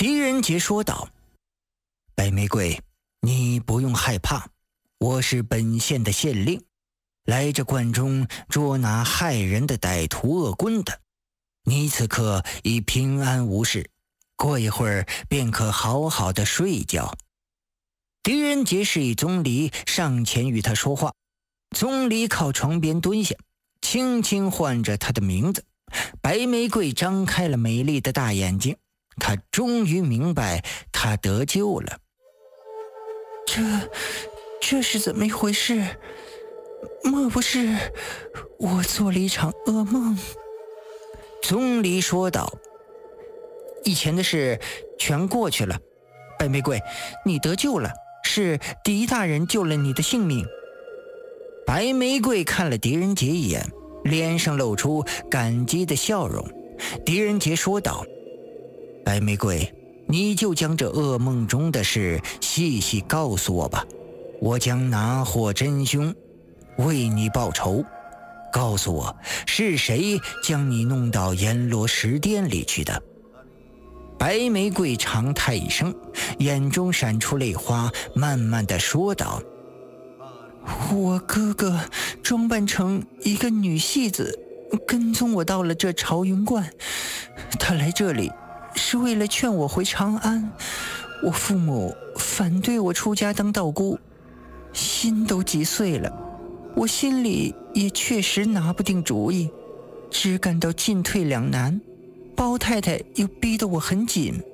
狄仁杰说道：白玫瑰，你不用害怕，我是本县的县令，来这关中捉拿害人的歹徒恶棍的。你此刻已平安无事，过一会儿便可好好的睡觉。狄仁杰示意钟离上前与他说话。钟离靠床边蹲下，轻轻唤着他的名字。白玫瑰张开了美丽的大眼睛，她终于明白她得救了。 这是怎么一回事？莫不是我做了一场噩梦？ 钟离说道：以前的事全过去了，白玫瑰，你得救了，是狄大人救了你的性命。白玫瑰看了狄仁杰一眼，脸上露出感激的笑容。狄仁杰说道：白玫瑰，你就将这噩梦中的事细细告诉我吧，我将拿获真凶，为你报仇。告诉我，是谁将你弄到阎罗石殿里去的？白玫瑰长叹一声，眼中闪出泪花，慢慢地说道： 我哥哥装扮成一个女戏子，跟踪我到了这朝云观。他来这里是为了劝我回长安。我父母反对我出家当道姑，心都急碎了，我心里也确实拿不定主意，只感到进退两难。包太太又逼得我很紧。